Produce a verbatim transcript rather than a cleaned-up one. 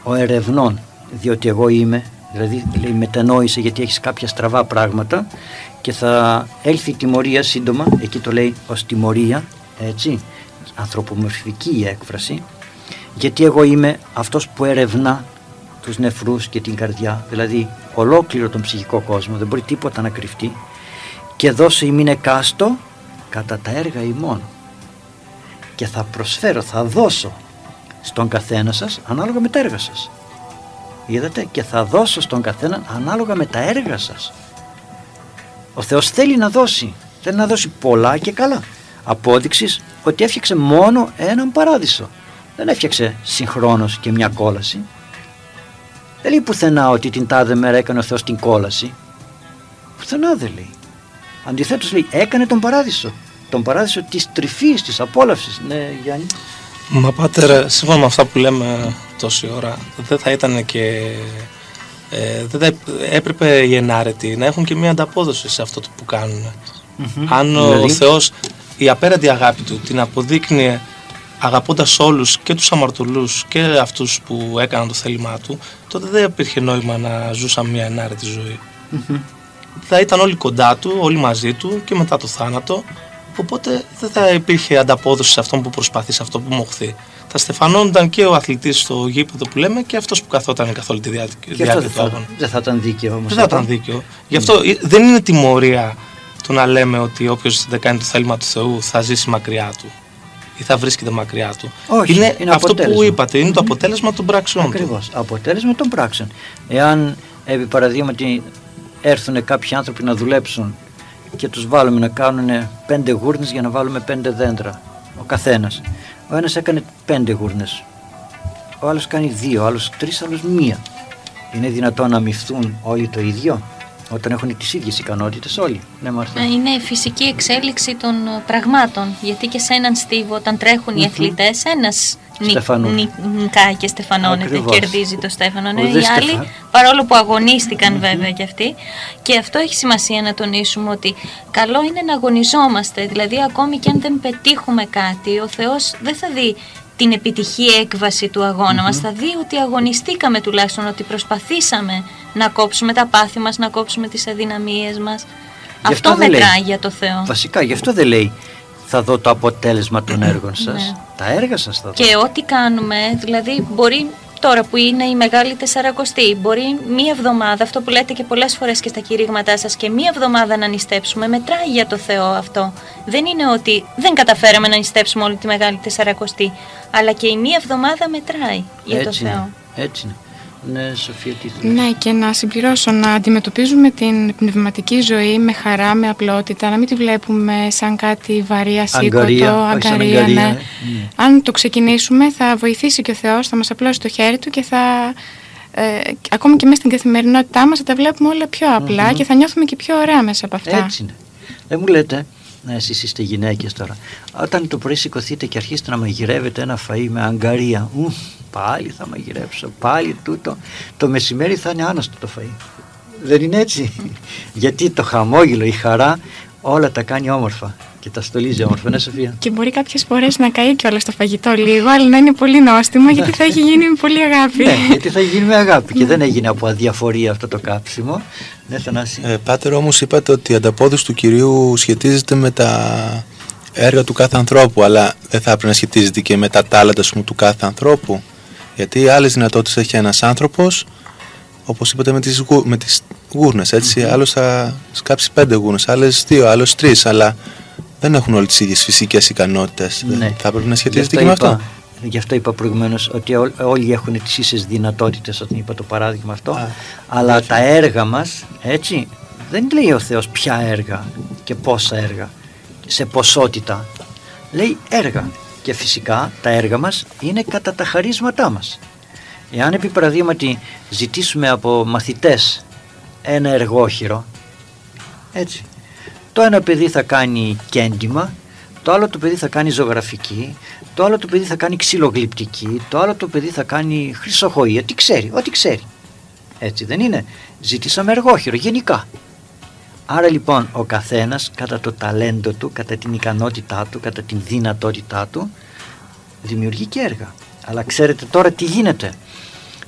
ο ερευνών, διότι εγώ είμαι, δηλαδή λέει μετανόησε γιατί έχεις κάποια στραβά πράγματα και θα έλθει η τιμωρία σύντομα, εκεί το λέει ως τιμωρία, έτσι, ανθρωπομορφική η έκφραση, γιατί εγώ είμαι αυτός που ερευνά τους νεφρούς και την καρδιά, δηλαδή ολόκληρο τον ψυχικό κόσμο, δεν μπορεί τίποτα να κρυφτεί, και δώσε ημίν εκάστο κατά τα έργα ημών, και θα προσφέρω, θα δώσω στον καθένα σας ανάλογα με τα έργα σας. Είδατε, και θα δώσω στον καθένα ανάλογα με τα έργα σας. Ο Θεός θέλει να δώσει, θέλει να δώσει πολλά και καλά. Απόδειξης ότι έφτιαξε μόνο έναν παράδεισο. Δεν έφτιαξε συγχρόνως και μια κόλαση. Δεν λέει πουθενά ότι την τάδε μέρα έκανε ο Θεός την κόλαση. Πουθενά δεν λέει. Αντιθέτως λέει έκανε τον παράδεισο. Τον παράδεισο της τρυφής, της απόλαυσης. Ναι, Γιάννη. Μα πάτερ, σύμφωνα με αυτά που λέμε τόση ώρα, δεν θα ήταν και ε, δεν θα έπρεπε οι ενάρετοι να έχουν και μια ανταπόδοση σε αυτό που κάνουν. Mm-hmm. Αν ο δηλαδή... Θεός η απέραντη αγάπη του την αποδείκνυε αγαπώντας όλους, και τους αμαρτωλούς και αυτούς που έκαναν το θέλημά του, τότε δεν υπήρχε νόημα να ζούσαν μια ενάρετη ζωή. Mm-hmm. Θα ήταν όλοι κοντά του, όλοι μαζί του και μετά το θάνατο, οπότε δεν θα υπήρχε ανταπόδοση σε αυτόν που προσπαθεί, σε αυτό που μοχθεί. Θα στεφανώνονταν και ο αθλητής στο γήπεδο που λέμε και αυτός που καθόταν καθ' όλη τη διάρκεια του αγώνα. Δεν θα ήταν δίκαιο όμως. Δεν θα ήταν δίκαιο. Γι' αυτό mm. δεν είναι τιμωρία το να λέμε ότι όποιος δεν κάνει το θέλημα του Θεού θα ζήσει μακριά του ή θα βρίσκεται μακριά του. Όχι, είναι, είναι αυτό που είπατε, είναι mm-hmm. το αποτέλεσμα των πράξεων. Ακριβώς, του. Αποτέλεσμα των πράξεων. Εάν επί παραδείγματι έρθουν κάποιοι άνθρωποι να δουλέψουν και τους βάλουμε να κάνουν πέντε γούρνες για να βάλουμε πέντε δέντρα, ο καθένας. Ο ένας έκανε πέντε γούρνες, ο άλλος κάνει δύο, ο άλλος τρεις, ο άλλος μία. Είναι δυνατόν να αμοιφθούν όλοι το ίδιο όταν έχουν τις ίδιες ικανότητες όλοι? Ναι, Μάρθα. Είναι η φυσική εξέλιξη των πραγμάτων, γιατί και σε έναν στίβο όταν τρέχουν mm-hmm. οι αθλητές ένας νικάει και στεφανώνεται. Ακριβώς. Κερδίζει το στέφανο. Οι άλλοι, στεφα... παρόλο που αγωνίστηκαν mm-hmm. βέβαια κι αυτοί, και αυτό έχει σημασία να τονίσουμε, ότι καλό είναι να αγωνιζόμαστε, δηλαδή ακόμη και αν δεν πετύχουμε κάτι, ο Θεός δεν θα δει την επιτυχή έκβαση του αγώνα mm-hmm. μας, θα δει ότι αγωνιστήκαμε τουλάχιστον, ότι προσπαθήσαμε να κόψουμε τα πάθη μας, να κόψουμε τις αδυναμίες μας. Γι αυτό μετράει για το Θεό. Βασικά, γι' αυτό δεν λέει θα δω το αποτέλεσμα των έργων σας. Ναι. Τα έργα σας θα δω. Και ό,τι κάνουμε, δηλαδή μπορεί τώρα που είναι η Μεγάλη Τεσσαρακοστή, μπορεί μία εβδομάδα, αυτό που λέτε και πολλές φορές και στα κηρύγματά σας, και μία εβδομάδα να νηστέψουμε, μετράει για το Θεό αυτό. Δεν είναι ότι δεν καταφέραμε να νηστέψουμε όλη τη Μεγάλη Τεσσαρακοστή, αλλά και η μία εβδομάδα μετράει για έτσι το Θεό. Είναι, έτσι είναι. Ναι, Σοφία, τι θέλεις? Ναι, και να συμπληρώσω, να αντιμετωπίζουμε την πνευματική ζωή με χαρά, με απλότητα, να μην τη βλέπουμε σαν κάτι βαρύ, ασήκωτο, αγκαρία. αγκαρία ναι. Ναι. Mm. Αν το ξεκινήσουμε, θα βοηθήσει και ο Θεός, θα μας απλώσει το χέρι του και θα, ε, ακόμη και μέσα στην καθημερινότητά μας, θα τα βλέπουμε όλα πιο απλά mm-hmm. και θα νιώθουμε και πιο ωραία μέσα από αυτά. Έτσι είναι. Δεν μου λέτε, ναι, εσείς είστε γυναίκες τώρα, όταν το πρωί σηκωθείτε και αρχίσετε να μαγειρεύετε ένα φαΐ με αγκαρία, ου, πάλι θα μαγειρέψω, πάλι τούτο, το μεσημέρι θα είναι άνοστο το φαΐ. Δεν είναι έτσι? Γιατί το χαμόγελο, η χαρά, όλα τα κάνει όμορφα και τα στολίζει όμορφα, ναι Σοφία? Και μπορεί κάποιες φορές να καεί κιόλας το φαγητό λίγο, αλλά να είναι πολύ νόστιμο, γιατί θα έχει γίνει με πολύ αγάπη. Ναι, γιατί θα γίνει με αγάπη και δεν έγινε από αδιαφορία αυτό το κάψιμο. Ναι, Θανάση. Ε, Πάτερ, όμως είπατε ότι η ανταπόδοση του Κυρίου σχετίζεται με τα έργα του κάθε ανθρώπου, αλλά δεν θα έπρεπε να σχετίζεται και με τα τάλαντα του κάθε ανθρώπου? Γιατί άλλες δυνατότητες έχει ένας άνθρωπος, όπως είπατε, με τις, με τις γούρνες, έτσι. Mm-hmm. Άλλος θα σκάψει πέντε γούρνες, άλλες δύο, άλλος τρεις, αλλά δεν έχουν όλες τις ίδιες φυσικές ικανότητες. Ναι. Θα έπρεπε να σχετίζεται και με αυτό. Γι' αυτό είπα προηγουμένως ότι ό, όλοι έχουν τις ίσες δυνατότητες, όταν είπα το παράδειγμα αυτό. Α, αλλά έτσι. Τα έργα μας, έτσι, δεν λέει ο Θεός ποια έργα και πόσα έργα, σε ποσότητα. Λέει έργα. Και φυσικά τα έργα μας είναι κατά τα χαρίσματά μας. Εάν επί παραδείγματι ζητήσουμε από μαθητές ένα εργόχειρο, έτσι, το ένα παιδί θα κάνει κέντημα, το άλλο το παιδί θα κάνει ζωγραφική, το άλλο το παιδί θα κάνει ξυλογλυπτική, το άλλο το παιδί θα κάνει χρυσοχοΐα, τι ξέρει, ό,τι ξέρει. Έτσι δεν είναι? Ζητήσαμε εργόχειρο γενικά. Άρα λοιπόν ο καθένας κατά το ταλέντο του, κατά την ικανότητά του, κατά την δυνατότητά του δημιουργεί και έργα. Αλλά ξέρετε τώρα τι γίνεται?